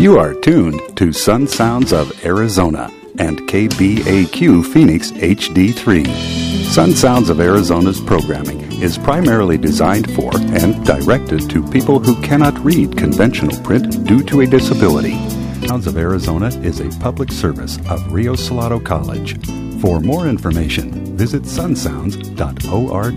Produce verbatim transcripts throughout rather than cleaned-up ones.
You are tuned to Sun Sounds of Arizona and K B A Q Phoenix H D three. Sun Sounds of Arizona's programming is primarily designed for and directed to people who cannot read conventional print due to a disability. Sounds of Arizona is a public service of Rio Salado College. For more information, visit sun sounds dot org.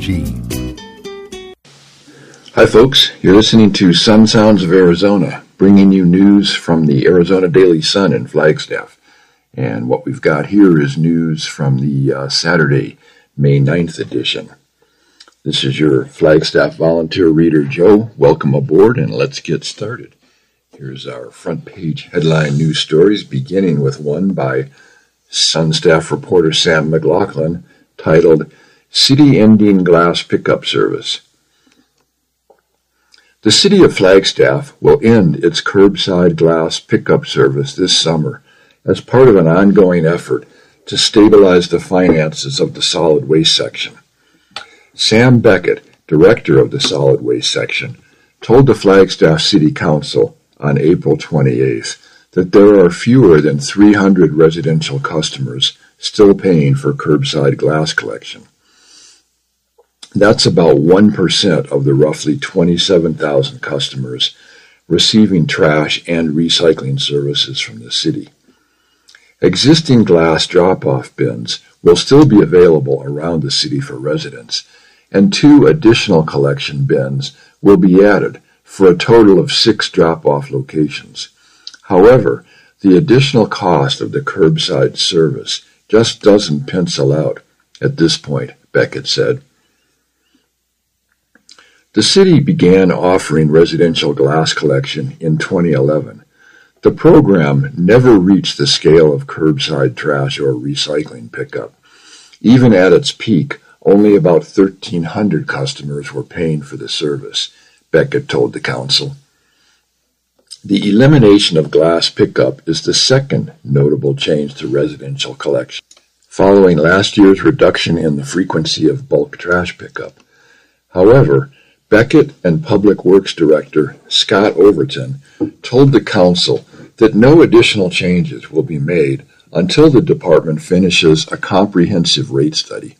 Hi folks, you're listening to Sun Sounds of Arizona, bringing you news from the Arizona Daily Sun in Flagstaff. And what we've got here is news from the uh, Saturday, May ninth edition. This is your Flagstaff volunteer reader, Joe. Welcome aboard, and let's get started. Here's our front page headline news stories, beginning with one by Sun staff reporter Sam McLaughlin, titled, City Ending Glass Pickup Service. The City of Flagstaff will end its curbside glass pickup service this summer as part of an ongoing effort to stabilize the finances of the solid waste section. Sam Beckett, director of the solid waste section, told the Flagstaff City Council on April twenty-eighth that there are fewer than three hundred residential customers still paying for curbside glass collection. That's about one percent of the roughly twenty-seven thousand customers receiving trash and recycling services from the city. Existing glass drop-off bins will still be available around the city for residents, and two additional collection bins will be added for a total of six drop-off locations. However, the additional cost of the curbside service just doesn't pencil out at this point, Beckett said. The city began offering residential glass collection in twenty eleven. The program never reached the scale of curbside trash or recycling pickup. Even at its peak, only about thirteen hundred customers were paying for the service, Beckett told the council. The elimination of glass pickup is the second notable change to residential collection, following last year's reduction in the frequency of bulk trash pickup. However, Beckett and Public Works Director Scott Overton told the council that no additional changes will be made until the department finishes a comprehensive rate study.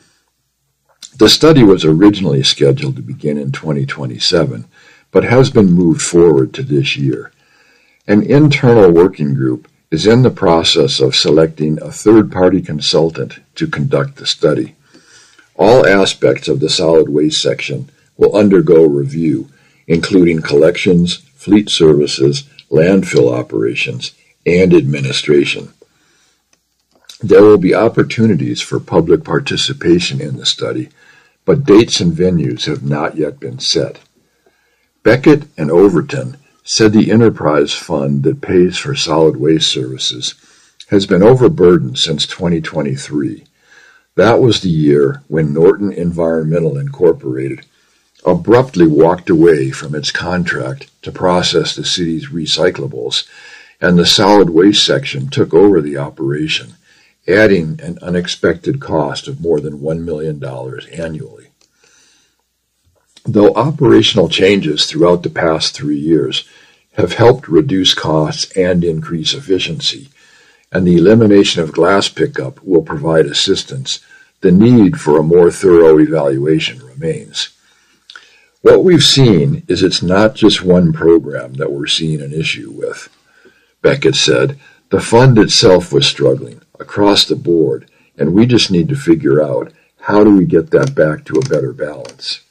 The study was originally scheduled to begin in twenty twenty-seven, but has been moved forward to this year. An internal working group is in the process of selecting a third-party consultant to conduct the study. All aspects of the solid waste section will undergo review, including collections, fleet services, landfill operations, and administration. There will be opportunities for public participation in the study, but dates and venues have not yet been set. Beckett and Overton said the enterprise fund that pays for solid waste services has been overburdened since twenty twenty-three. That was the year when Norton Environmental Incorporated abruptly walked away from its contract to process the city's recyclables, and the solid waste section took over the operation, adding an unexpected cost of more than one million dollars annually. Though operational changes throughout the past three years have helped reduce costs and increase efficiency, and the elimination of glass pickup will provide assistance, the need for a more thorough evaluation remains. What we've seen is it's not just one program that we're seeing an issue with, Beckett said. The fund itself was struggling across the board, and we just need to figure out how do we get that back to a better balance.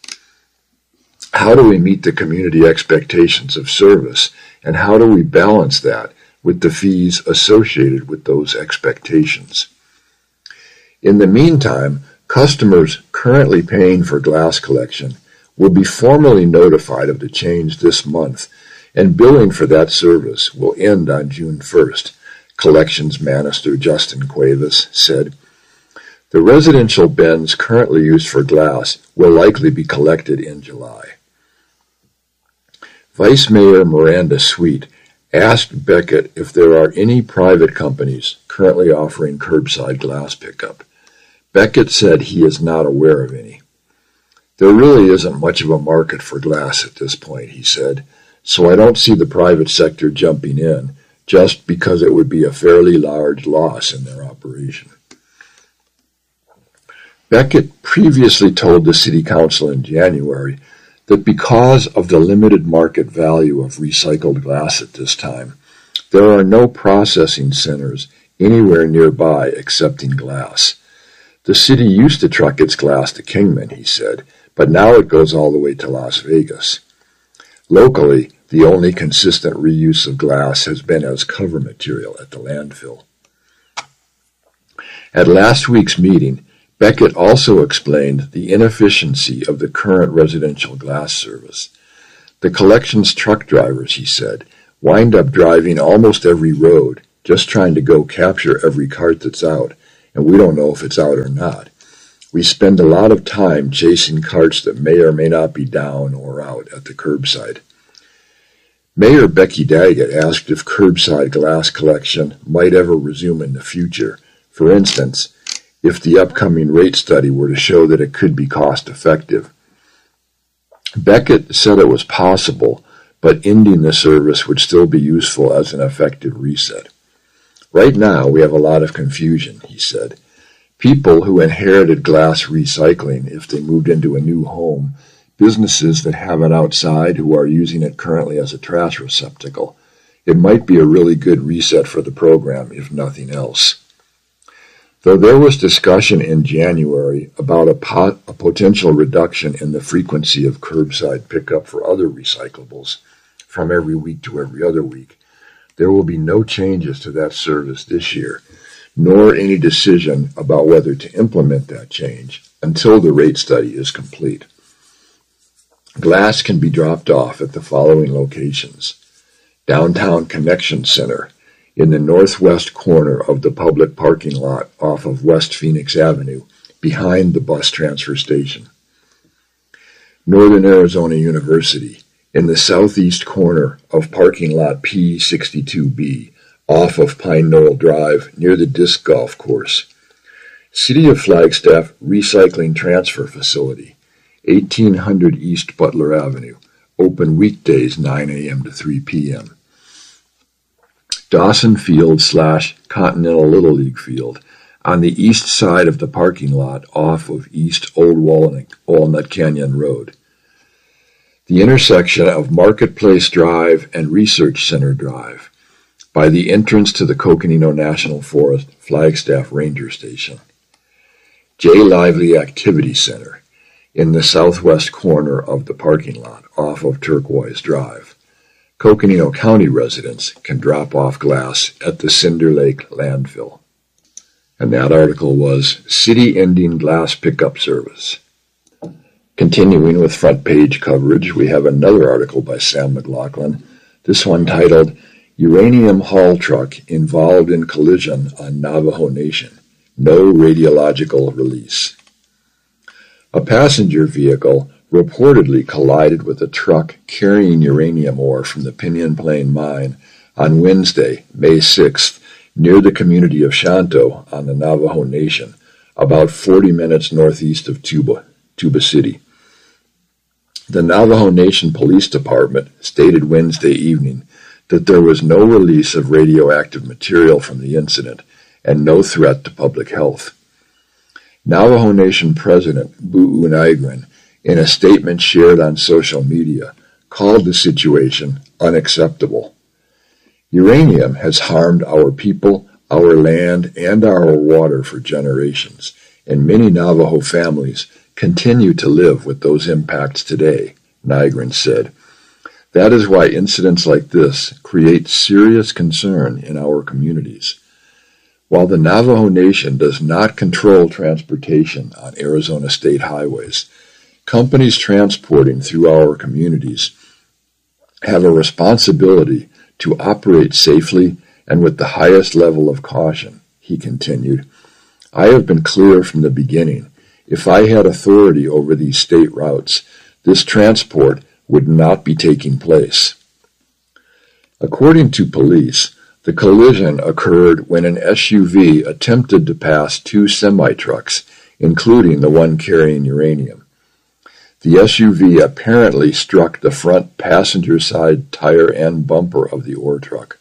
How do we meet the community expectations of service, and how do we balance that with the fees associated with those expectations? In the meantime, customers currently paying for glass collection will be formally notified of the change this month, and billing for that service will end on June first, Collections Manager Justin Cuevas said. The residential bins currently used for glass will likely be collected in July. Vice Mayor Miranda Sweet asked Beckett if there are any private companies currently offering curbside glass pickup. Beckett said he is not aware of any. There really isn't much of a market for glass at this point, he said, so I don't see the private sector jumping in just because it would be a fairly large loss in their operation. Beckett previously told the City Council in January that because of the limited market value of recycled glass at this time, there are no processing centers anywhere nearby accepting glass. The city used to truck its glass to Kingman, he said, but now it goes all the way to Las Vegas. Locally, the only consistent reuse of glass has been as cover material at the landfill. At last week's meeting, Beckett also explained the inefficiency of the current residential glass service. The collections truck drivers, he said, wind up driving almost every road, just trying to go capture every cart that's out, and we don't know if it's out or not. We spend a lot of time chasing carts that may or may not be down or out at the curbside. Mayor Becky Daggett asked if curbside glass collection might ever resume in the future. For instance, if the upcoming rate study were to show that it could be cost-effective. Beckett said it was possible, but ending the service would still be useful as an effective reset. Right now, we have a lot of confusion, he said. People who inherited glass recycling if they moved into a new home, businesses that have it outside who are using it currently as a trash receptacle. It might be a really good reset for the program, if nothing else. Though there was discussion in January about a, pot, a potential reduction in the frequency of curbside pickup for other recyclables from every week to every other week, there will be no changes to that service this year, nor any decision about whether to implement that change until the rate study is complete. Glass can be dropped off at the following locations: Downtown Connection Center, in the northwest corner of the public parking lot off of West Phoenix Avenue, behind the bus transfer station. Northern Arizona University, in the southeast corner of parking lot P sixty-two B, off of Pine Knoll Drive, near the disc golf course. City of Flagstaff Recycling Transfer Facility, eighteen hundred East Butler Avenue, open weekdays nine a.m. to three p.m. Dawson Field slash Continental Little League Field, on the east side of the parking lot off of East Old Walnut, Walnut Canyon Road. The intersection of Marketplace Drive and Research Center Drive, by the entrance to the Coconino National Forest Flagstaff Ranger Station. J. Lively Activity Center, in the southwest corner of the parking lot off of Turquoise Drive. Coconino County residents can drop off glass at the Cinder Lake landfill. And that article was City Ending Glass Pickup Service. Continuing with front page coverage, we have another article by Sam McLaughlin, this one titled Uranium Haul Truck Involved in Collision on Navajo Nation. No Radiological Release. A passenger vehicle reportedly collided with a truck carrying uranium ore from the Pinyon Plain mine on Wednesday, May sixth, near the community of Shanto on the Navajo Nation, about forty minutes northeast of Tuba, Tuba City. The Navajo Nation Police Department stated Wednesday evening that there was no release of radioactive material from the incident and no threat to public health. Navajo Nation President Boo Nygren, in a statement shared on social media, called the situation unacceptable. Uranium has harmed our people, our land, and our water for generations, and many Navajo families continue to live with those impacts today, Nygren said. That is why incidents like this create serious concern in our communities. While the Navajo Nation does not control transportation on Arizona state highways, companies transporting through our communities have a responsibility to operate safely and with the highest level of caution, he continued. I have been clear from the beginning. If I had authority over these state routes, this transport would not be taking place. According to police, the collision occurred when an S U V attempted to pass two semi-trucks, including the one carrying uranium. The S U V apparently struck the front passenger side tire and bumper of the ore truck.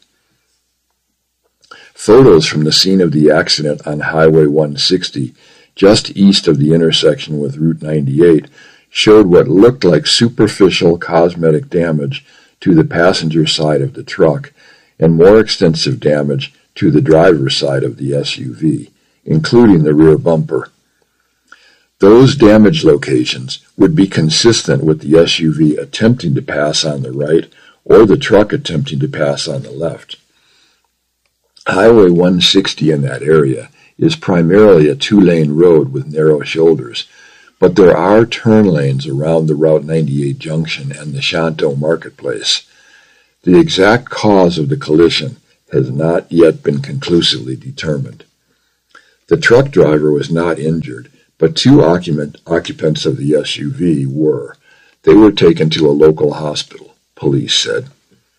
Photos from the scene of the accident on Highway one sixty, just east of the intersection with Route ninety-eight, showed what looked like superficial cosmetic damage to the passenger side of the truck and more extensive damage to the driver's side of the S U V, including the rear bumper. Those damage locations would be consistent with the S U V attempting to pass on the right or the truck attempting to pass on the left. Highway one sixty in that area is primarily a two-lane road with narrow shoulders, but there are turn lanes around the Route ninety-eight junction and the Shanto Marketplace. The exact cause of the collision has not yet been conclusively determined. The truck driver was not injured, but two occupant, occupants of the S U V were. They were taken to a local hospital, police said.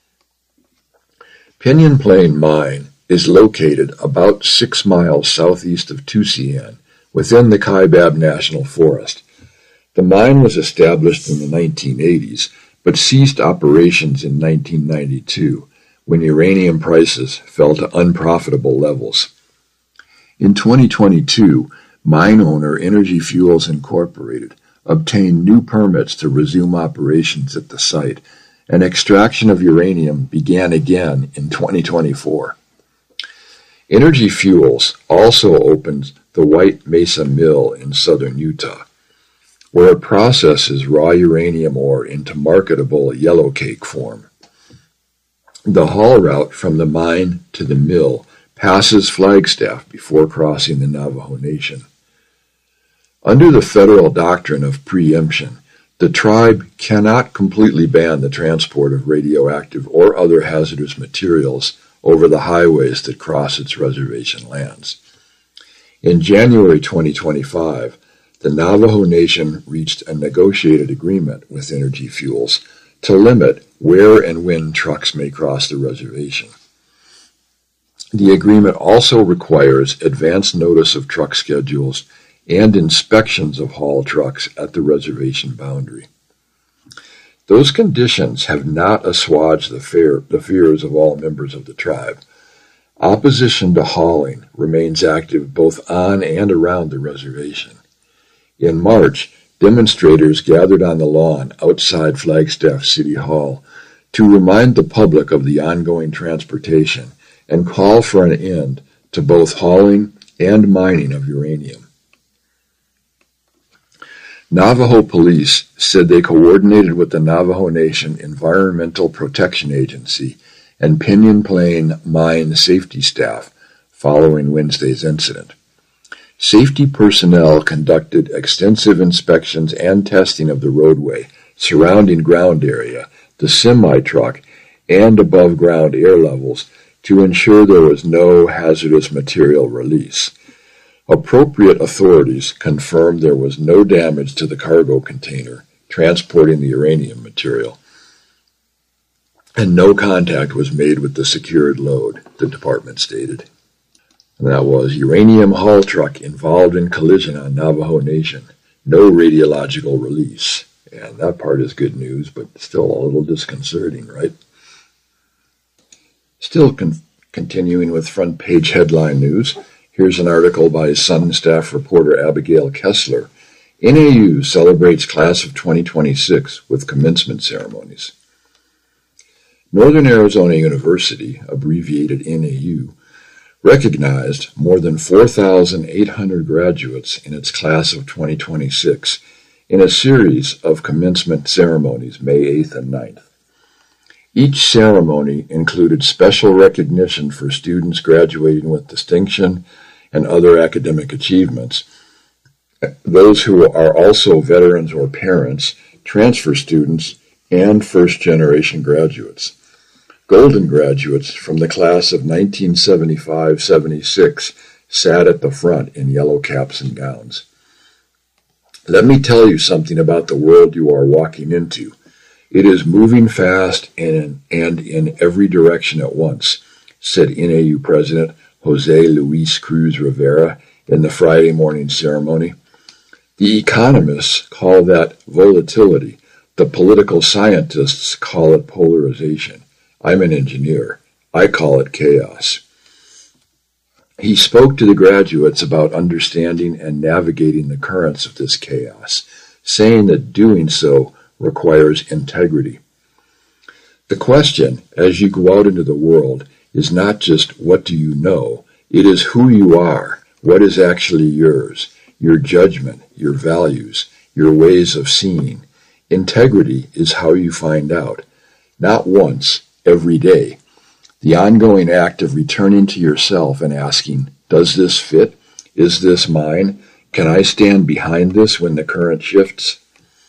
Pinyon Plain Mine is located about six miles southeast of Tusayan, within the Kaibab National Forest. The mine was established in the nineteen eighties, but ceased operations in nineteen ninety-two, when uranium prices fell to unprofitable levels. In twenty twenty-two, mine owner Energy Fuels Incorporated obtained new permits to resume operations at the site, and extraction of uranium began again in twenty twenty-four. Energy Fuels also opened the White Mesa Mill in southern Utah, where it processes raw uranium ore into marketable yellowcake form. The haul route from the mine to the mill passes Flagstaff before crossing the Navajo Nation. Under the federal doctrine of preemption, the tribe cannot completely ban the transport of radioactive or other hazardous materials over the highways that cross its reservation lands. In January twenty twenty-five, the Navajo Nation reached a negotiated agreement with Energy Fuels to limit where and when trucks may cross the reservation. The agreement also requires advance notice of truck schedules and inspections of haul trucks at the reservation boundary. Those conditions have not assuaged the, fear, the fears of all members of the tribe. Opposition to hauling remains active both on and around the reservation. In March, demonstrators gathered on the lawn outside Flagstaff City Hall to remind the public of the ongoing transportation and call for an end to both hauling and mining of uranium. Navajo police said they coordinated with the Navajo Nation Environmental Protection Agency and Pinyon Plain mine safety staff following Wednesday's incident. Safety personnel conducted extensive inspections and testing of the roadway, surrounding ground area, the semi-truck, and above-ground air levels to ensure there was no hazardous material release. Appropriate authorities confirmed there was no damage to the cargo container transporting the uranium material, and no contact was made with the secured load, the department stated. And that was uranium haul truck involved in collision on Navajo Nation. No radiological release. And that part is good news, but still a little disconcerting, right? Still con- continuing with front page headline news, here's an article by Sun staff reporter Abigail Kessler. N A U celebrates class of twenty twenty-six with commencement ceremonies. Northern Arizona University, abbreviated N A U, recognized more than four thousand eight hundred graduates in its class of twenty twenty-six in a series of commencement ceremonies May eighth and ninth. Each ceremony included special recognition for students graduating with distinction and other academic achievements, those who are also veterans or parents, transfer students, and first-generation graduates. Golden graduates from the class of nineteen seventy-five seventy-six sat at the front in yellow caps and gowns. Let me tell you something about the world you are walking into. It is moving fast and, and in every direction at once, said N A U President Jose Luis Cruz Rivera in the Friday morning ceremony. The economists call that volatility. The political scientists call it polarization. I'm an engineer. I call it chaos. He spoke to the graduates about understanding and navigating the currents of this chaos, saying that doing so requires integrity. The question, as you go out into the world, is not just what do you know, it is who you are, what is actually yours, your judgment, your values, your ways of seeing. Integrity is how you find out, not once, every day. The ongoing act of returning to yourself and asking, does this fit? Is this mine? Can I stand behind this when the current shifts?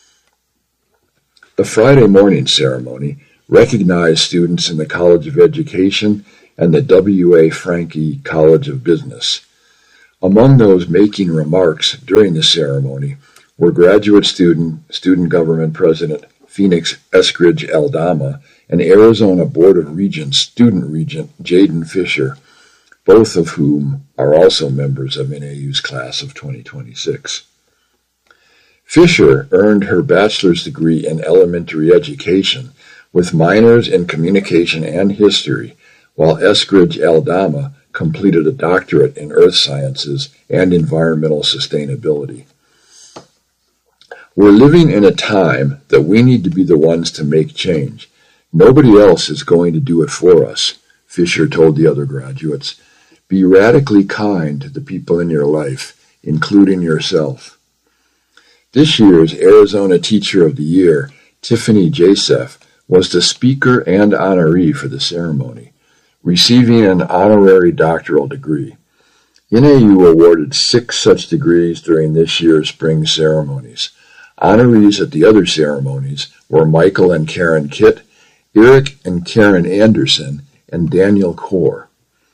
The Friday morning ceremony recognized students in the College of Education and the W A Franke College of Business. Among those making remarks during the ceremony were graduate student, student government president Phoenix Eskridge Aldama and Arizona Board of Regents student regent Jaden Fisher, both of whom are also members of N A U's class of twenty twenty-six. Fisher earned her bachelor's degree in elementary education with minors in communication and history, while Eskridge Aldama completed a doctorate in earth sciences and environmental sustainability. We're living in a time that we need to be the ones to make change. Nobody else is going to do it for us, Fisher told the other graduates. Be radically kind to the people in your life, including yourself. This year's Arizona Teacher of the Year, Tiffany Jacef, was the speaker and honoree for the ceremony, receiving an honorary doctoral degree. N A U awarded six such degrees during this year's spring ceremonies. Honorees at the other ceremonies were Michael and Karen Kitt, Eric and Karen Anderson, and Daniel Kaur.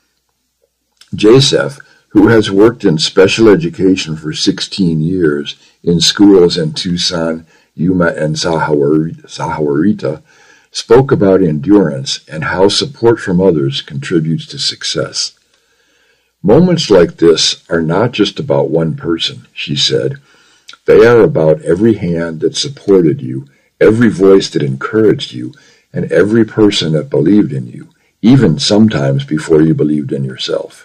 Jacef, who has worked in special education for sixteen years in schools in Tucson, Yuma, and Sahuarita, spoke about endurance and how support from others contributes to success. Moments like this are not just about one person, she said. They are about every hand that supported you, every voice that encouraged you, and every person that believed in you, even sometimes before you believed in yourself.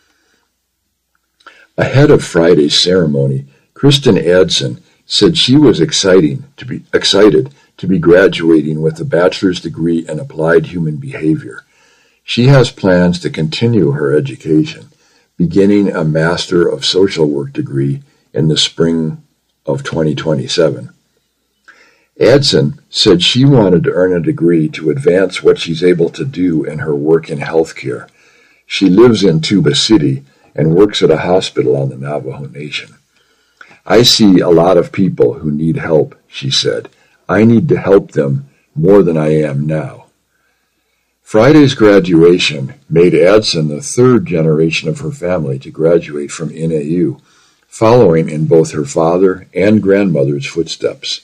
Ahead of Friday's ceremony, Kristen Adson said she was exciting to be excited to be graduating with a bachelor's degree in applied human behavior. She has plans to continue her education, beginning a Master of Social Work degree in the spring of twenty twenty-seven. Adson said she wanted to earn a degree to advance what she's able to do in her work in healthcare. She lives in Tuba City and works at a hospital on the Navajo Nation. I see a lot of people who need help, she said. I need to help them more than I am now. Friday's graduation made Adson the third generation of her family to graduate from N A U, following in both her father and grandmother's footsteps.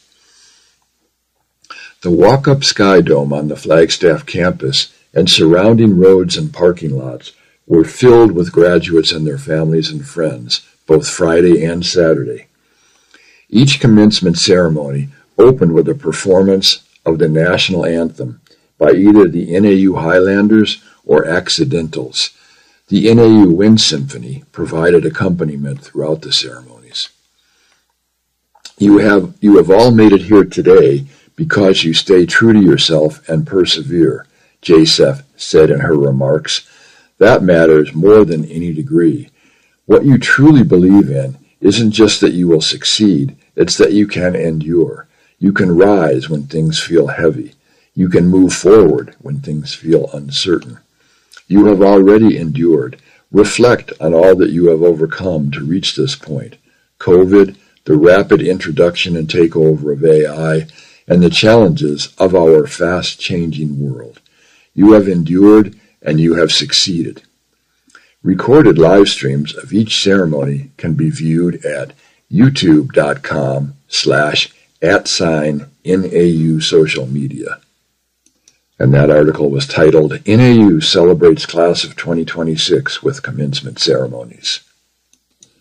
The walk-up Sky Dome on the Flagstaff campus and surrounding roads and parking lots were filled with graduates and their families and friends, both Friday and Saturday. Each commencement ceremony opened with a performance of the national anthem by either the N A U Highlanders or Accidentals. The N A U Wind Symphony provided accompaniment throughout the ceremonies. You have, you have all made it here today because you stay true to yourself and persevere, Jacef said in her remarks. That matters more than any degree. What you truly believe in isn't just that you will succeed, it's that you can endure. You can rise when things feel heavy. You can move forward when things feel uncertain. You have already endured. Reflect on all that you have overcome to reach this point. COVID, the rapid introduction and takeover of A I, and the challenges of our fast-changing world. You have endured and you have succeeded. Recorded live streams of each ceremony can be viewed at youtube.com slash at sign NAU social media. And that article was titled, N A U Celebrates Class of twenty twenty-six with Commencement Ceremonies.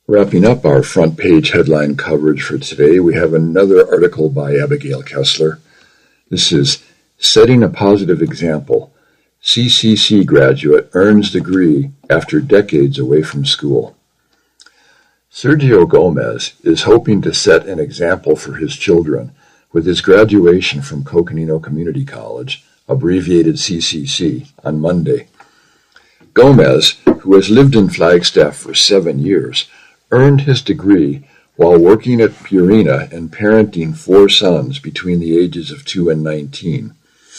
Wrapping up our front page headline coverage for today, we have another article by Abigail Kessler. This is Setting a Positive Example. C C C graduate earns degree after decades away from school. Sergio Gomez is hoping to set an example for his children with his graduation from Coconino Community College, abbreviated C C C, on Monday. Gomez, who has lived in Flagstaff for seven years, earned his degree while working at Purina and parenting four sons between the ages of two and nineteen.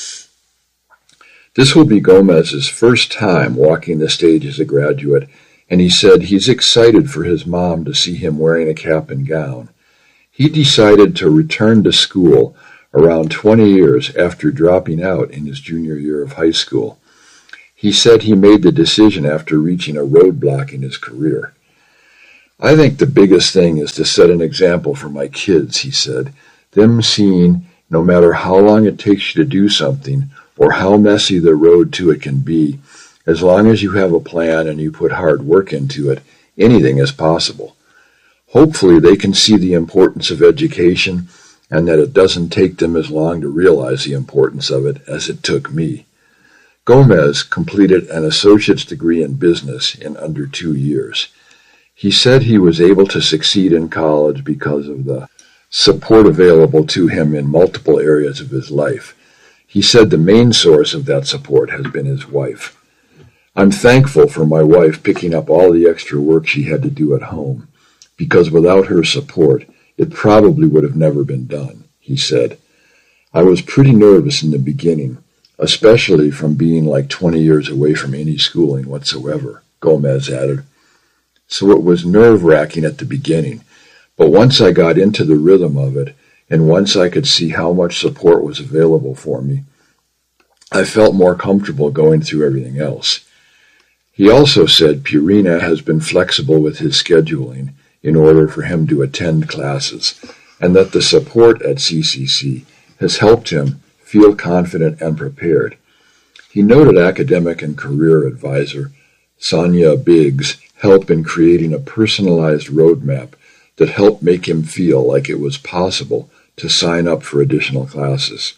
This will be Gomez's first time walking the stage as a graduate, and he said he's excited for his mom to see him wearing a cap and gown. He decided to return to school around twenty years after dropping out in his junior year of high school. He said he made the decision after reaching a roadblock in his career. I think the biggest thing is to set an example for my kids, he said, them seeing no matter how long it takes you to do something or how messy the road to it can be, as long as you have a plan and you put hard work into it, anything is possible. Hopefully they can see the importance of education and that it doesn't take them as long to realize the importance of it as it took me. Gomez completed an associate's degree in business in under two years. He said he was able to succeed in college because of the support available to him in multiple areas of his life. He said the main source of that support has been his wife. I'm thankful for my wife picking up all the extra work she had to do at home, because without her support, it probably would have never been done, he said. I was pretty nervous in the beginning, especially from being like twenty years away from any schooling whatsoever, Gomez added. So it was nerve-wracking at the beginning, but once I got into the rhythm of it, and once I could see how much support was available for me, I felt more comfortable going through everything else. He also said Purina has been flexible with his scheduling in order for him to attend classes, and that the support at C C C has helped him feel confident and prepared. He noted academic and career advisor Sonia Biggs' help in creating a personalized roadmap that helped make him feel like it was possible to sign up for additional classes.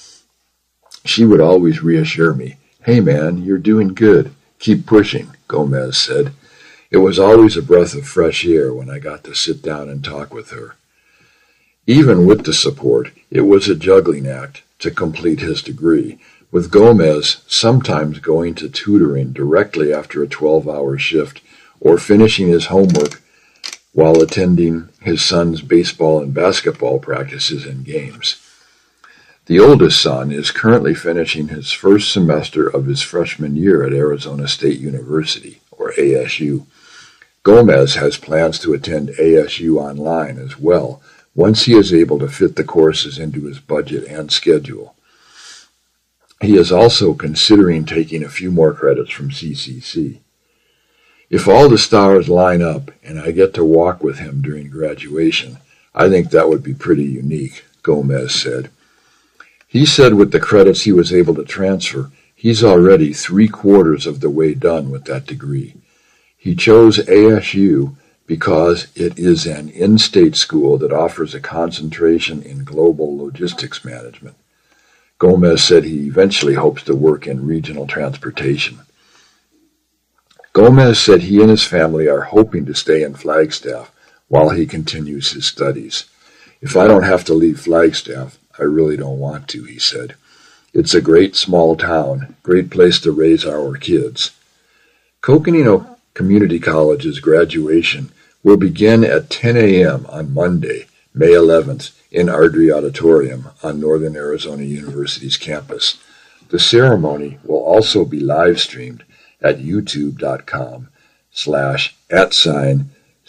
She would always reassure me, "Hey man, you're doing good. Keep pushing," Gomez said. It was always a breath of fresh air when I got to sit down and talk with her. Even with the support, it was a juggling act to complete his degree, with Gomez sometimes going to tutoring directly after a twelve-hour shift or finishing his homework while attending his son's baseball and basketball practices and games. The oldest son is currently finishing his first semester of his freshman year at Arizona State University, or A S U. Gomez has plans to attend A S U online as well, once he is able to fit the courses into his budget and schedule. He is also considering taking a few more credits from C C C. If all the stars line up and I get to walk with him during graduation, I think that would be pretty unique, Gomez said. He said with the credits he was able to transfer, he's already three-quarters of the way done with that degree. He chose A S U because it is an in-state school that offers a concentration in global logistics management. Gomez said he eventually hopes to work in regional transportation. Gomez said he and his family are hoping to stay in Flagstaff while he continues his studies. If I don't have to leave Flagstaff, I really don't want to, he said. It's a great small town, great place to raise our kids. Coconino Community College's graduation will begin at ten a.m. on Monday, May eleventh, in Ardrey Auditorium on Northern Arizona University's campus. The ceremony will also be live-streamed at youtube.com slash at sign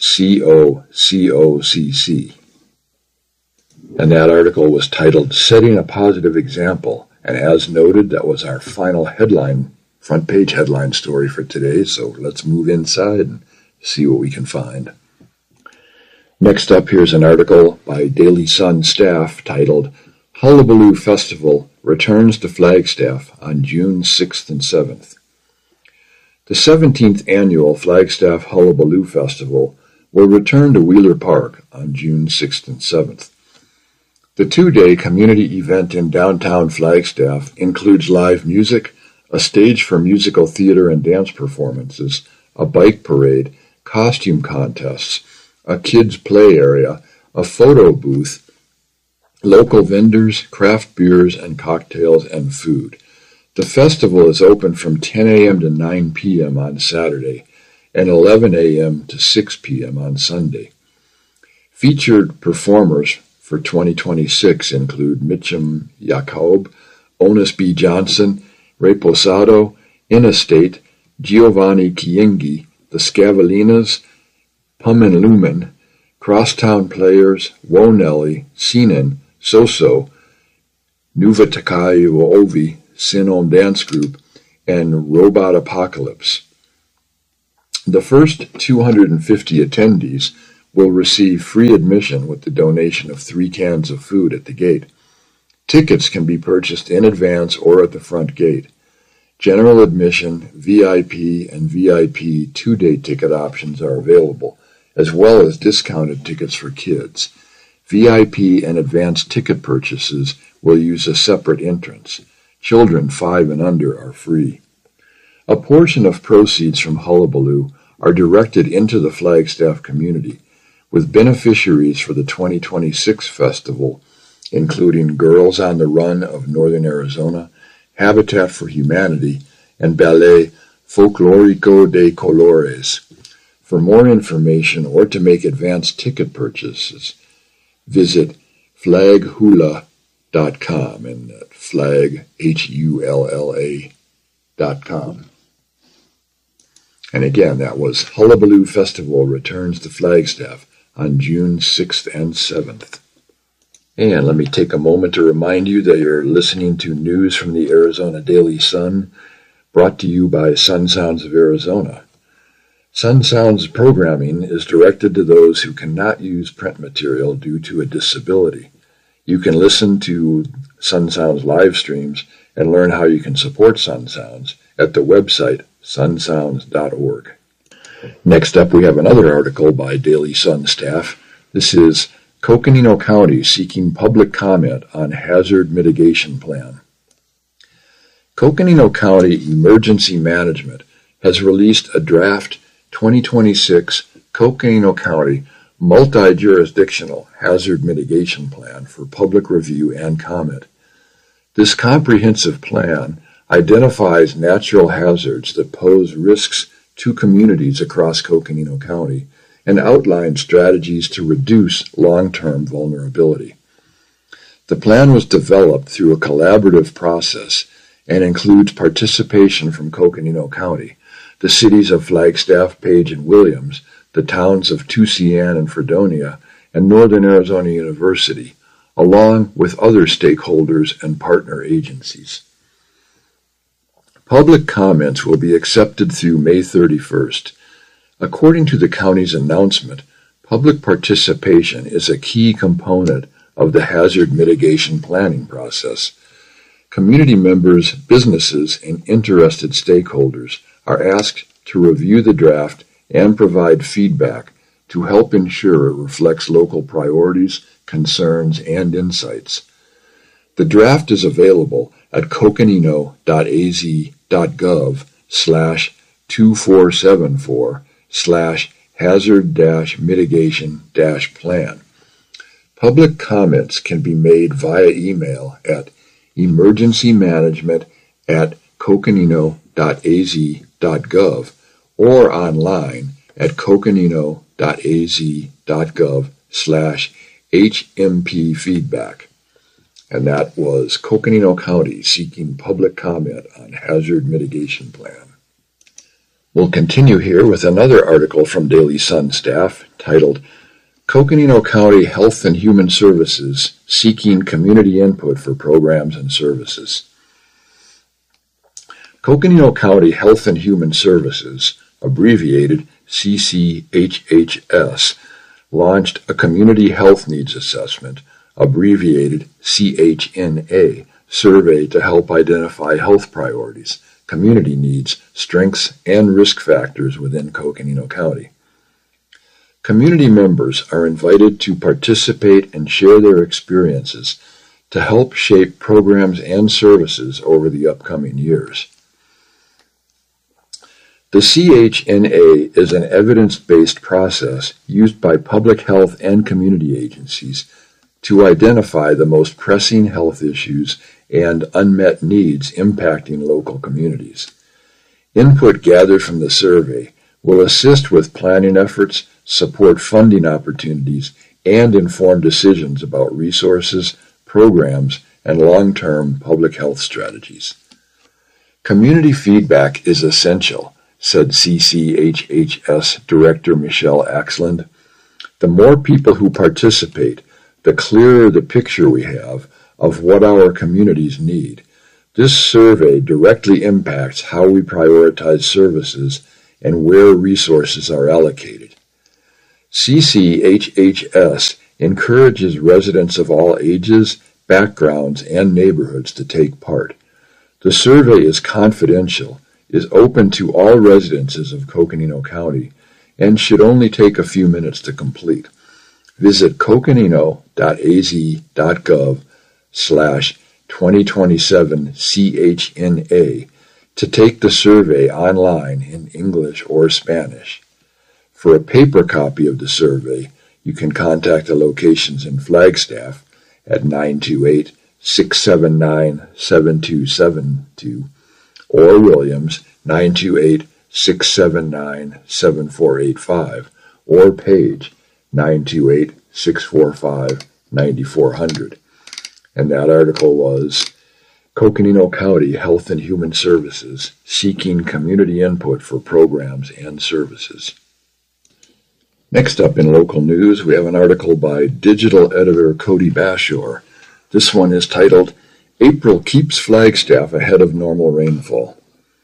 C-O-C-O-C-C. And that article was titled Setting a Positive Example. And as noted, that was our final headline, front page headline story for today. So let's move inside and see what we can find. Next up, here's an article by Daily Sun staff titled Hullabaloo Festival Returns to Flagstaff on June sixth and seventh. The seventeenth Annual Flagstaff Hullabaloo Festival will return to Wheeler Park on June sixth and seventh. The two-day community event in downtown Flagstaff includes live music, a stage for musical theater and dance performances, a bike parade, costume contests, a kids' play area, a photo booth, local vendors, craft beers and cocktails, and food. The festival is open from ten a.m. to nine p.m. on Saturday and eleven a.m. to six p.m. on Sunday. Featured performers for twenty twenty-six include Mitchum Jacob, Onus B. Johnson, Ray Posado, Inestate, Giovanni Chienghi, the Scavalinas, Pum and Lumen, Crosstown Players, Wonelli, Sinan, Soso, Nuva Takayu Ovi, Sinon Dance Group, and Robot Apocalypse. The first two hundred fifty attendees will receive free admission with the donation of three cans of food at the gate. Tickets can be purchased in advance or at the front gate. General admission, V I P, and V I P two-day ticket options are available, as well as discounted tickets for kids. V I P and advanced ticket purchases will use a separate entrance. Children five and under are free. A portion of proceeds from Hullabaloo are directed into the Flagstaff community, with beneficiaries for the twenty twenty-six festival, including Girls on the Run of Northern Arizona, Habitat for Humanity, and Ballet Folclorico de Colores. For more information or to make advanced ticket purchases, visit flag hula dot com and flag, H U L L A dot com. And again, that was Hullabaloo Festival returns to Flagstaff on June sixth and seventh. And let me take a moment to remind you that you're listening to news from the Arizona Daily Sun, brought to you by Sun Sounds of Arizona. Sun Sounds programming is directed to those who cannot use print material due to a disability. You can listen to Sun Sounds live streams and learn how you can support Sun Sounds at the website sun sounds dot org. Next up, we have another article by Daily Sun staff. This is Coconino County seeking public comment on hazard mitigation plan. Coconino County Emergency Management has released a draft twenty twenty-six Coconino County Multi-Jurisdictional Hazard Mitigation Plan for public review and comment. This comprehensive plan identifies natural hazards that pose risks to communities across Coconino County and outlines strategies to reduce long-term vulnerability. The plan was developed through a collaborative process and includes participation from Coconino County, the cities of Flagstaff, Page, and Williams, the towns of Tusayan and Fredonia, and Northern Arizona University, along with other stakeholders and partner agencies. Public comments will be accepted through May thirty-first. According to the county's announcement, public participation is a key component of the hazard mitigation planning process. Community members, businesses, and interested stakeholders are asked to review the draft and provide feedback to help ensure it reflects local priorities, concerns, and insights. The draft is available at coconino dot a z dot gov slash two four seven four slash hazard dash mitigation dash plan. Public comments can be made via email at emergencymanagement at coconino dot a z dot gov or online at coconino dot a z dot gov slash H M P feedback. And that was Coconino County seeking public comment on hazard mitigation plan. We'll continue here with another article from Daily Sun staff titled Coconino County Health and Human Services Seeking Community Input for Programs and Services. Coconino County Health and Human Services, abbreviated C C H H S, launched a Community Health Needs Assessment, abbreviated C H N A, survey to help identify health priorities, community needs, strengths, and risk factors within Coconino County. Community members are invited to participate and share their experiences to help shape programs and services over the upcoming years. The C H N A is an evidence-based process used by public health and community agencies to identify the most pressing health issues and unmet needs impacting local communities. Input gathered from the survey will assist with planning efforts, support funding opportunities, and inform decisions about resources, programs, and long-term public health strategies. Community feedback is essential, said C C H H S Director Michelle Axland. The more people who participate, the clearer the picture we have of what our communities need. This survey directly impacts how we prioritize services and where resources are allocated. C C H H S encourages residents of all ages, backgrounds, and neighborhoods to take part. The survey is confidential, is open to all residences of Coconino County, and should only take a few minutes to complete. Visit coconino.az.gov slash 2027 CHNA to take the survey online in English or Spanish. For a paper copy of the survey, you can contact the locations in Flagstaff at nine two eight, six seven nine, seven two seven two or Williams nine two eight, six seven nine, seven four eight five or Page nine two eight, six four five, nine four zero zero. And that article was Coconino County Health and Human Services Seeking Community Input for Programs and Services. Next up in local news, we have an article by digital editor Cody Bashore. This one is titled, April Keeps Flagstaff Ahead of Normal Rainfall.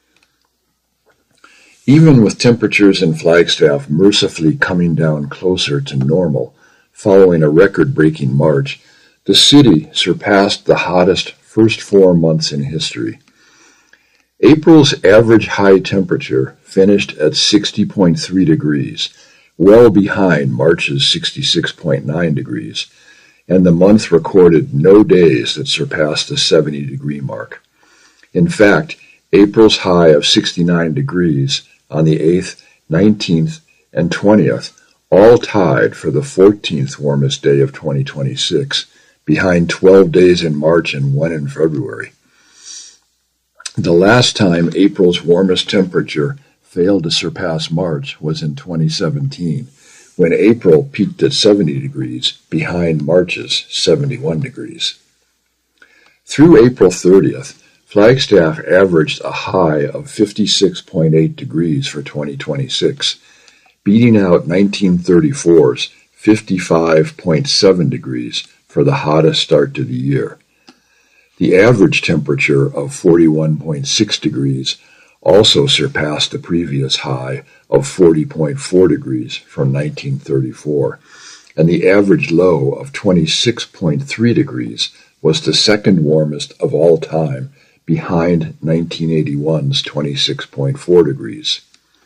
Even with temperatures in Flagstaff mercifully coming down closer to normal following a record-breaking March, the city surpassed the hottest first four months in history. April's average high temperature finished at sixty point three degrees, well behind March's sixty-six point nine degrees, and the month recorded no days that surpassed the seventy degree mark. In fact, April's high of sixty-nine degrees on the eighth, nineteenth, and twentieth all tied for the fourteenth warmest day of twenty twenty-six, behind twelve days in March and one in February. The last time April's warmest temperature failed to surpass March was in twenty seventeen, when April peaked at seventy degrees, behind March's seventy-one degrees. Through April thirtieth, Flagstaff averaged a high of fifty-six point eight degrees for twenty twenty-six, beating out nineteen thirty-four's fifty-five point seven degrees for the hottest start to the year. The average temperature of forty-one point six degrees also surpassed the previous high of forty point four degrees from nineteen thirty-four, and the average low of twenty-six point three degrees was the second warmest of all time, behind nineteen eighty-one's twenty-six point four degrees.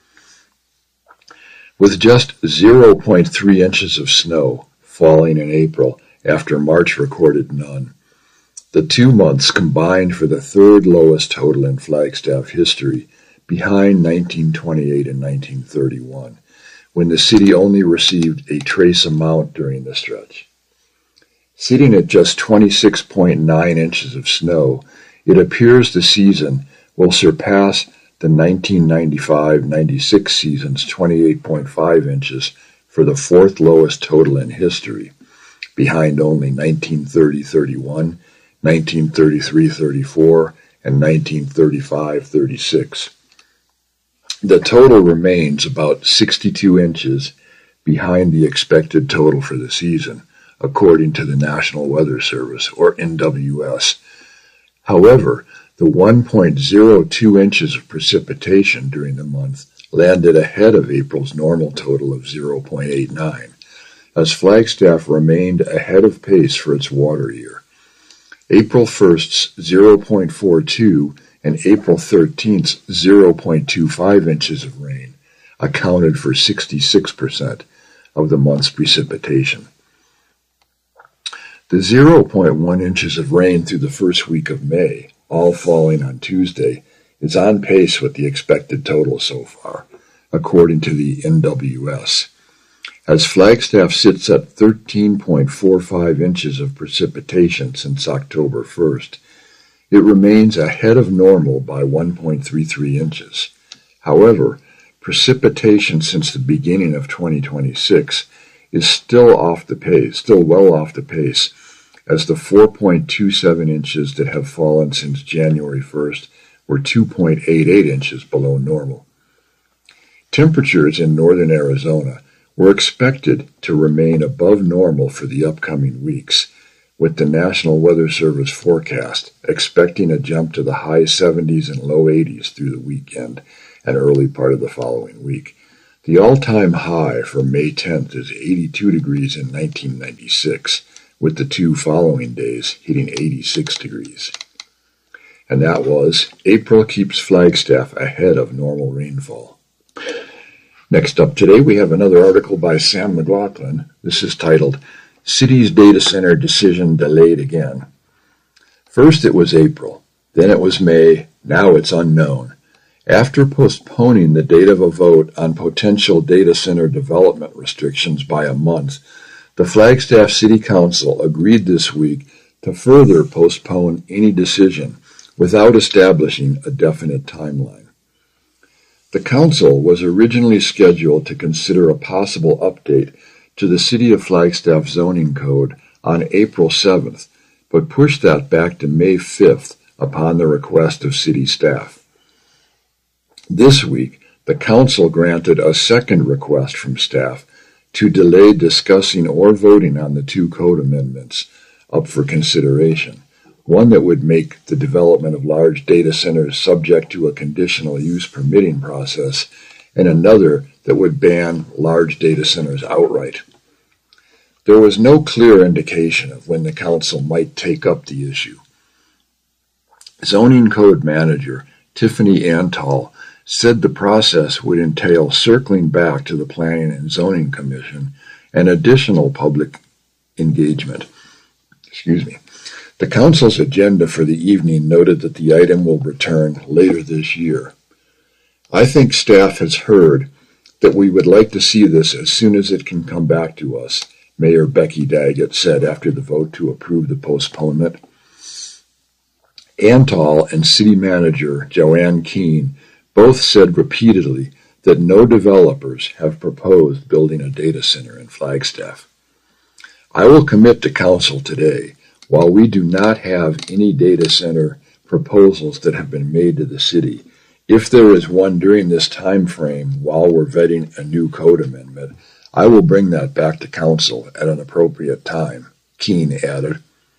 With just zero point three inches of snow falling in April after March recorded none, the two months combined for the third lowest total in Flagstaff history, behind nineteen twenty-eight and nineteen thirty-one, when the city only received a trace amount during the stretch. Sitting at just twenty-six point nine inches of snow, it appears the season will surpass the nineteen ninety-five ninety-six season's twenty-eight point five inches for the fourth lowest total in history, behind only nineteen thirty thirty-one, nineteen thirty-three thirty-four, and nineteen thirty-five thirty-six. The total remains about sixty-two inches behind the expected total for the season, according to the National Weather Service, or N W S. However, the one point zero two inches of precipitation during the month landed ahead of April's normal total of zero point eight nine, as Flagstaff remained ahead of pace for its water year. April first's zero point four two and April thirteenth's zero point two five inches of rain accounted for sixty-six percent of the month's precipitation. The zero point one inches of rain through the first week of May, all falling on Tuesday, is on pace with the expected total so far, according to the N W S. As Flagstaff sits at thirteen point four five inches of precipitation since October first, it remains ahead of normal by one point three three inches. However, precipitation since the beginning of twenty twenty-six is still off the pace, still well off the pace, as the four point two seven inches that have fallen since January first were two point eight eight inches below normal. Temperatures in northern Arizona were expected to remain above normal for the upcoming weeks, with the National Weather Service forecast expecting a jump to the high seventies and low eighties through the weekend and early part of the following week. The all-time high for May tenth is eighty-two degrees in nineteen ninety-six, with the two following days hitting eighty-six degrees. And that was April Keeps Flagstaff Ahead of Normal Rainfall. Next up today, we have another article by Sam McLaughlin. This is titled, City's Data Center Decision Delayed Again. First it was April, then it was May, now it's unknown. After postponing the date of a vote on potential data center development restrictions by a month, the Flagstaff City Council agreed this week to further postpone any decision without establishing a definite timeline. The council was originally scheduled to consider a possible update to the City of Flagstaff zoning code on April seventh, but pushed that back to May fifth upon the request of city staff. This week, the council granted a second request from staff to delay discussing or voting on the two code amendments up for consideration, one that would make the development of large data centers subject to a conditional use permitting process, and another that would ban large data centers outright. There was no clear indication of when the council might take up the issue. Zoning Code Manager Tiffany Antal said the process would entail circling back to the Planning and Zoning Commission and additional public engagement. Excuse me. The council's agenda for the evening noted that the item will return later this year. I think staff has heard that we would like to see this as soon as it can come back to us, Mayor Becky Daggett said after the vote to approve the postponement. Antal and City Manager Joanne Keene both said repeatedly that no developers have proposed building a data center in Flagstaff. I will commit to council today, while we do not have any data center proposals that have been made to the city, if there is one during this time frame while we're vetting a new code amendment, I will bring that back to council at an appropriate time, Keene added.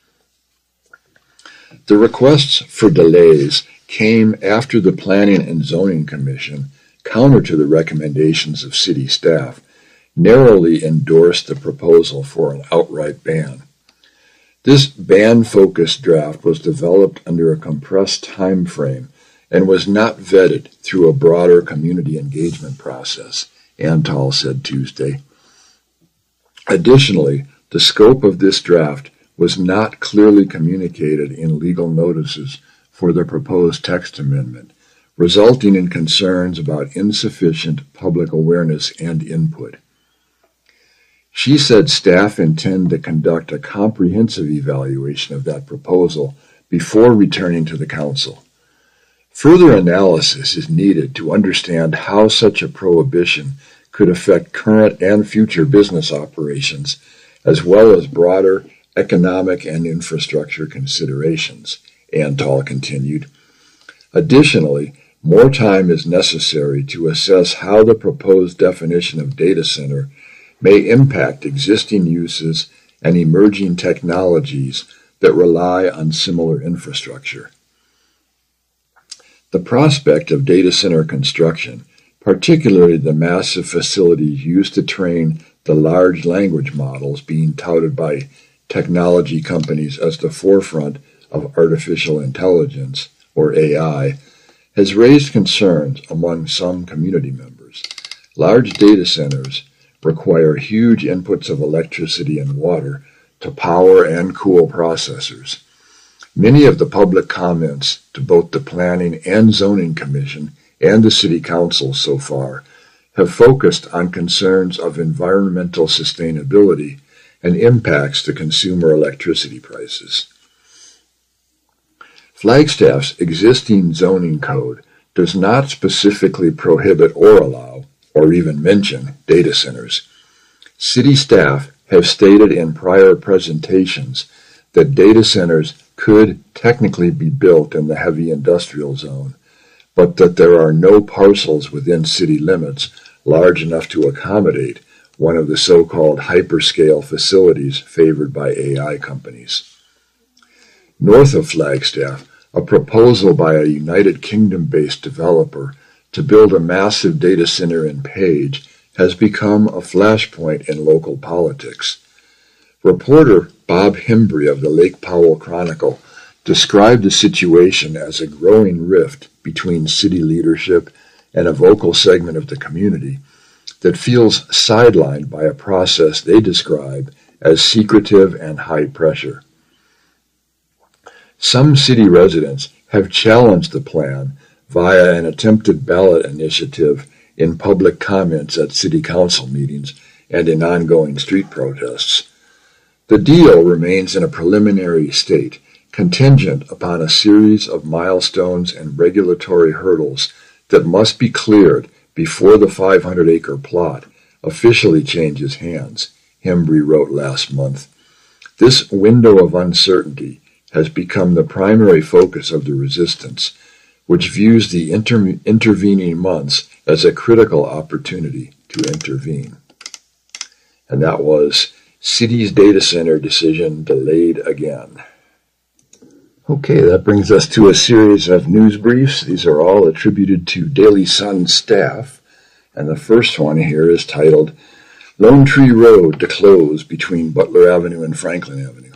The requests for delays came after the Planning and Zoning Commission, counter to the recommendations of city staff, narrowly endorsed the proposal for an outright ban. This ban-focused draft was developed under a compressed time frame and was not vetted through a broader community engagement process, Antal said Tuesday. Additionally, the scope of this draft was not clearly communicated in legal notices for the proposed text amendment, resulting in concerns about insufficient public awareness and input. She said staff intend to conduct a comprehensive evaluation of that proposal before returning to the council. Further analysis is needed to understand how such a prohibition could affect current and future business operations, as well as broader economic and infrastructure considerations, Antal continued. Additionally, more time is necessary to assess how the proposed definition of data center may impact existing uses and emerging technologies that rely on similar infrastructure. The prospect of data center construction, particularly the massive facilities used to train the large language models being touted by technology companies as the forefront of artificial intelligence, or A I, has raised concerns among some community members. Large data centers require huge inputs of electricity and water to power and cool processors. Many of the public comments to both the Planning and Zoning Commission and the City Council so far have focused on concerns of environmental sustainability and impacts to consumer electricity prices. Flagstaff's existing zoning code does not specifically prohibit or allow, or even mention, data centers. City staff have stated in prior presentations that data centers could technically be built in the heavy industrial zone, but that there are no parcels within city limits large enough to accommodate one of the so-called hyperscale facilities favored by A I companies. North of Flagstaff, a proposal by a United Kingdom-based developer to build a massive data center in Page has become a flashpoint in local politics. Reporter Bob Hembry of the Lake Powell Chronicle described the situation as a growing rift between city leadership and a vocal segment of the community that feels sidelined by a process they describe as secretive and high pressure. Some city residents have challenged the plan via an attempted ballot initiative in public comments at city council meetings and in ongoing street protests. The deal remains in a preliminary state, contingent upon a series of milestones and regulatory hurdles that must be cleared before the five hundred acre plot officially changes hands, Hembry wrote last month. This window of uncertainty has become the primary focus of the resistance, which views the inter- intervening months as a critical opportunity to intervene. And that was City's Data Center Decision Delayed Again. Okay, that brings us to a series of news briefs. These are all attributed to Daily Sun staff, and the first one here is titled, Lone Tree Road to Close Between Butler Avenue and Franklin Avenue.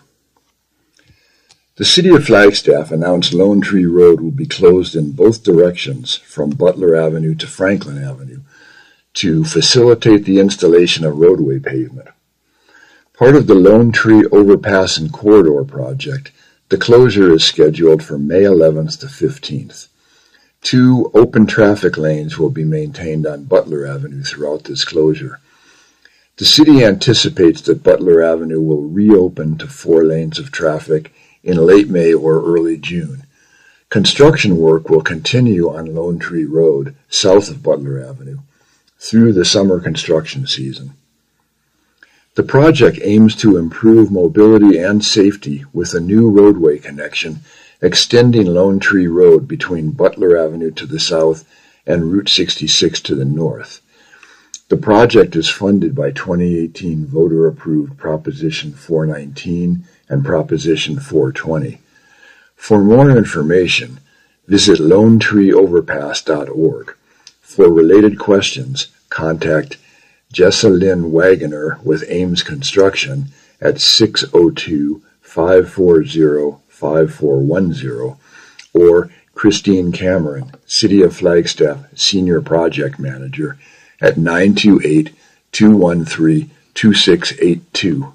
The City of Flagstaff announced Lone Tree Road will be closed in both directions from Butler Avenue to Franklin Avenue to facilitate the installation of roadway pavement. Part of the Lone Tree Overpass and Corridor project, the closure is scheduled for May eleventh to fifteenth. Two open traffic lanes will be maintained on Butler Avenue throughout this closure. The city anticipates that Butler Avenue will reopen to four lanes of traffic in late May or early June. Construction work will continue on Lone Tree Road, south of Butler Avenue, through the summer construction season. The project aims to improve mobility and safety with a new roadway connection extending Lone Tree Road between Butler Avenue to the south and Route sixty-six to the north. The project is funded by twenty eighteen voter-approved Proposition four nineteen and Proposition four twenty. For more information, visit lone tree overpass dot org. For related questions, contact Jessa Lynn Wagoner with Ames Construction at six oh two, five four zero, five four one zero or Christine Cameron, City of Flagstaff Senior Project Manager at nine two eight, two one three, two six eight two.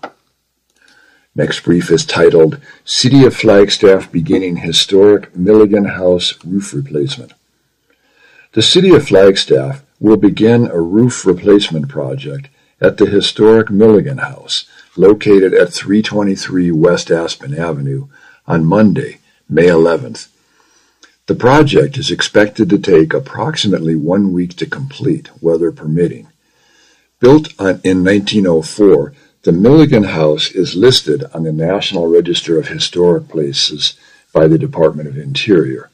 Next brief is titled, City of Flagstaff Beginning Historic Milligan House Roof Replacement. The City of Flagstaff will begin a roof replacement project at the historic Milligan House, located at three twenty-three West Aspen Avenue, on Monday, May eleventh. The project is expected to take approximately one week to complete, weather permitting. Built on, in nineteen oh four, the Milligan House is listed on the National Register of Historic Places by the Department of Interior.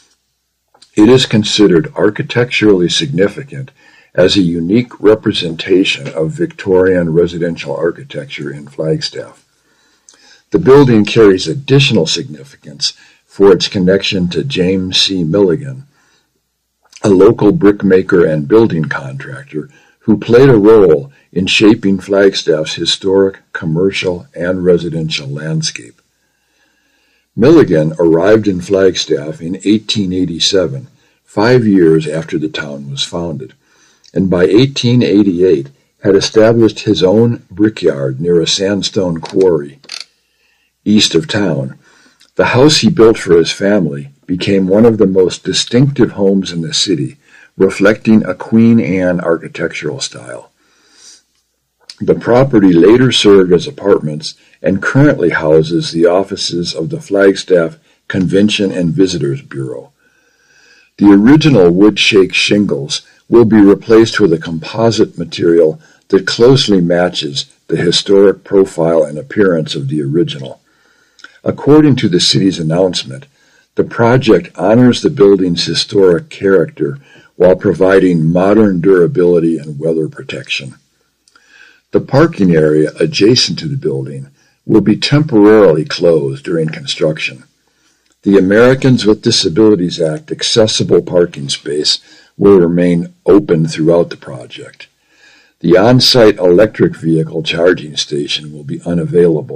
It is considered architecturally significant as a unique representation of Victorian residential architecture in Flagstaff. The building carries additional significance for its connection to James C. Milligan, a local brickmaker and building contractor who played a role in shaping Flagstaff's historic commercial and residential landscape. Milligan arrived in Flagstaff in eighteen eighty-seven, five years after the town was founded, and by eighteen eighty-eight had established his own brickyard near a sandstone quarry east of town. The house he built for his family became one of the most distinctive homes in the city, reflecting a Queen Anne architectural style. The property later served as apartments and currently houses the offices of the Flagstaff Convention and Visitors Bureau. The original wood shake shingles will be replaced with a composite material that closely matches the historic profile and appearance of the original. According to the city's announcement, the project honors the building's historic character while providing modern durability and weather protection. The parking area adjacent to the building will be temporarily closed during construction. The Americans with Disabilities Act accessible parking space will remain open throughout the project. The on-site electric vehicle charging station will be unavailable